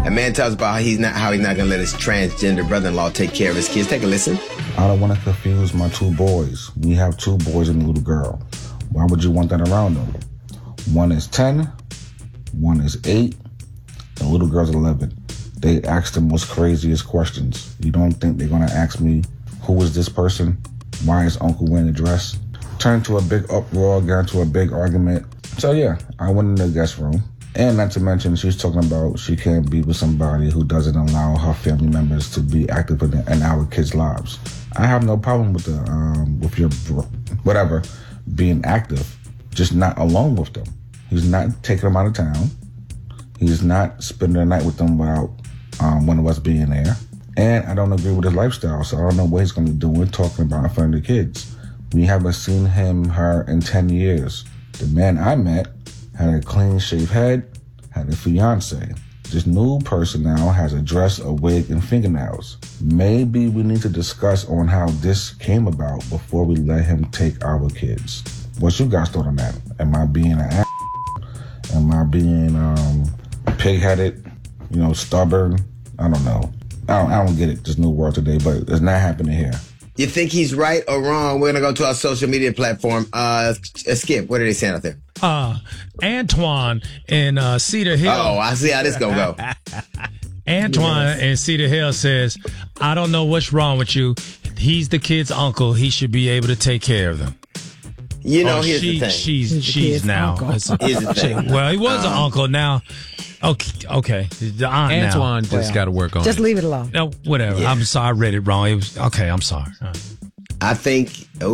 A man tells about how he's not going to let his transgender brother-in-law take care of his kids. Take a listen. I don't want to confuse my two boys. We have two boys and a little girl. Why would you want that around them? One is 10, one is 8, the little girl's 11. They ask the most craziest questions. You don't think they're going to ask me, who is this person? Why is Uncle wearing a dress? Turned to a big uproar, got into a big argument. So yeah, I went in the guest room. And not to mention, she's talking about she can't be with somebody who doesn't allow her family members to be active in our kids' lives. I have no problem with with your whatever being active, just not alone with them. He's not taking them out of town. He's not spending the night with them without one of us being there. And I don't agree with his lifestyle, so I don't know what he's going to be doing talking about in front of the kids. We haven't seen her in 10 years. The man I met had a clean-shaved head, had a fiance. This new person now has a dress, a wig, and fingernails. Maybe we need to discuss on how this came about before we let him take our kids. What's you guys thought on that? Am I being an ass? Am I being pig-headed, stubborn? I don't know. I don't get it, this new world today, but it's not happening here. You think he's right or wrong? We're going to go to our social media platform. Skip, what are they saying out there? Antoine in Cedar Hill. Oh, I see how this going to go. Antoine in Cedar Hill says, I don't know what's wrong with you. He's the kid's uncle. He should be able to take care of them. Here's the thing. She's now. Here's the thing. Well, he was an uncle now. Okay. The aunt Antoine now. just got to work on just it. leave it alone. No, whatever. Yeah. I'm sorry. I read it wrong. It was okay. I'm sorry. I think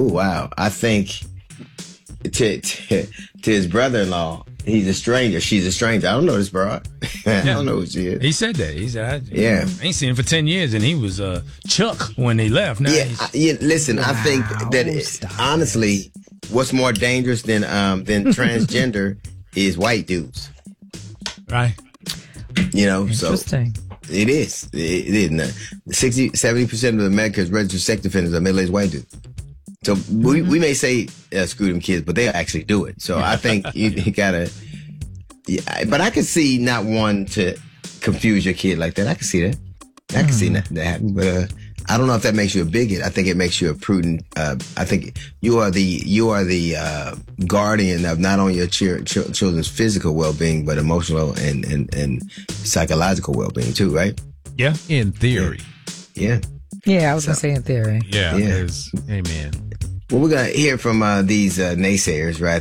to his brother-in-law, he's a stranger. She's a stranger. I don't know this broad. I don't know who she is. He said that. He said, I ain't seen him for 10 years, and he was Chuck when they left. Now listen, I think that honestly, what's more dangerous than transgender is white dudes. Right. Interesting. So it is. It is. 70% of America's registered sex offenders are middle-aged white dudes. So we may say screw them kids, but they'll actually do it. So I think you gotta. Yeah, but I can see not wanting to confuse your kid like that. I can see that. I can see that happen. But I don't know if that makes you a bigot. I think it makes you a prudent. I think you are the guardian of not only your children's physical well-being, but emotional and psychological well-being too. Right? Yeah, in theory. Yeah. Yeah, I was going to say in theory. Yeah. Amen. Well, we're going to hear from these naysayers, right?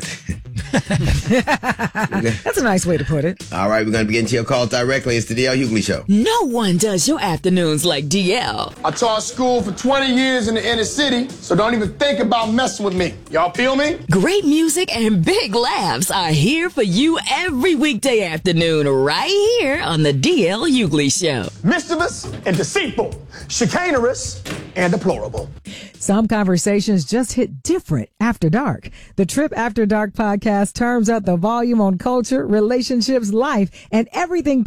That's a nice way to put it. All right, we're going to be getting to your calls directly. It's the DL Hughley Show. No one does your afternoons like DL. I taught school for 20 years in the inner city, so don't even think about messing with me. Y'all feel me? Great music and big laughs are here for you every weekday afternoon right here on the DL Hughley Show. Mischievous and deceitful, chicanerous and deplorable. Some conversations just hit different after dark. The Trip After Dark podcast turns up the volume on culture, relationships, life, and everything